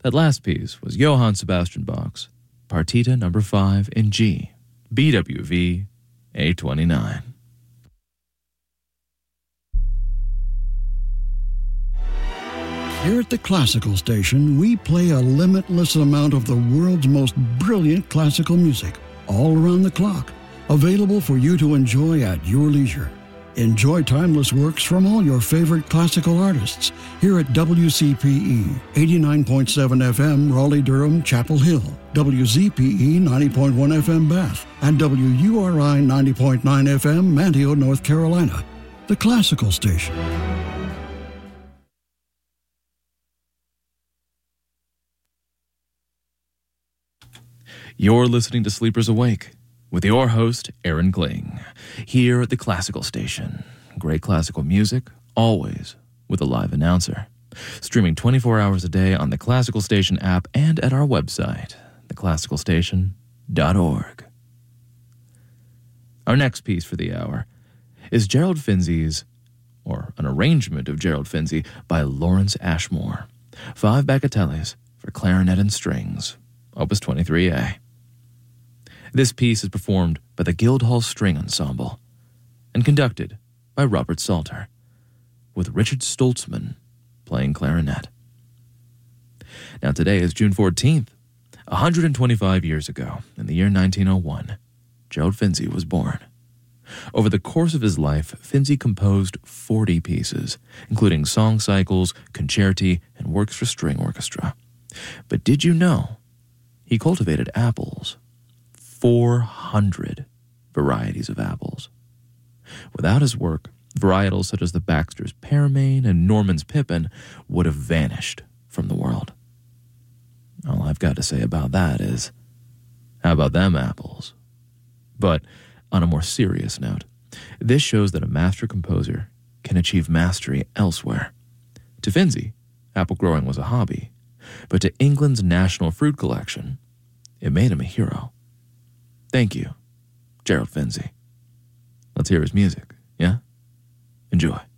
That last piece was Johann Sebastian Bach's Partita No. 5 in G, BWV 829. Here at the Classical Station, we play a limitless amount of the world's most brilliant classical music, all around the clock, available for you to enjoy at your leisure. Enjoy timeless works from all your favorite classical artists here at WCPE 89.7 FM Raleigh-Durham Chapel Hill, WZPE 90.1 FM Bath, and WURI 90.9 FM Manteo, North Carolina. The Classical Station. You're listening to Sleepers Awake with your host, Aaron Kling, here at the Classical Station. Great classical music, always with a live announcer. Streaming 24 hours a day on the Classical Station app and at our website, theclassicalstation.org. Our next piece for the hour is Gerald Finzi's, or an arrangement of Gerald Finzi by Lawrence Ashmore. 5 bagatelles for clarinet and strings, Opus 23A. This piece is performed by the Guildhall String Ensemble and conducted by Robert Salter, with Richard Stoltzman playing clarinet. Now today is June 14th. 125 years ago, in the year 1901, Gerald Finzi was born. Over the course of his life, Finzi composed 40 pieces, including song cycles, concerti, and works for string orchestra. But did you know he cultivated apples? 400 varieties of apples. Without his work, varietals such as the Baxter's Pearmain and Norman's Pippin would have vanished from the world. All I've got to say about that is, how about them apples? But on a more serious note, this shows that a master composer can achieve mastery elsewhere. To Finzi, apple growing was a hobby, but to England's national fruit collection, it made him a hero. Thank you, Gerald Finzi. Let's hear his music, yeah? Enjoy.